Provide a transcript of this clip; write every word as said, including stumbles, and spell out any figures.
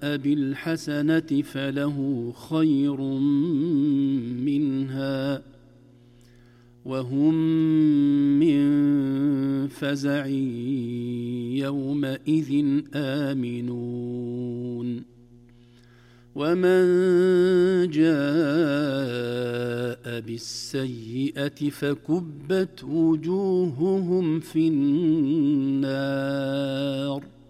جاء بالحسنة فله خير منها وهم من فزع يومئذ آمنون ومن جاء بالسيئة فكبت وجوههم في النار